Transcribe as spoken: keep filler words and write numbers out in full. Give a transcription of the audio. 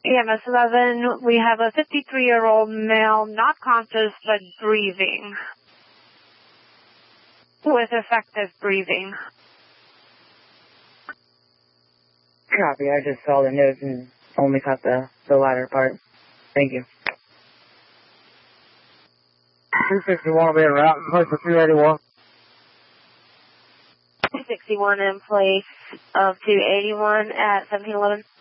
E M S eleven, we have a fifty-three-year-old male, not conscious but breathing, with effective breathing. Copy, I just saw the notes and only caught the, the latter part. Thank you. two sixty-one will be en route, place for two eighty-one. two sixty-one in place of two eighty-one at seventeen eleven.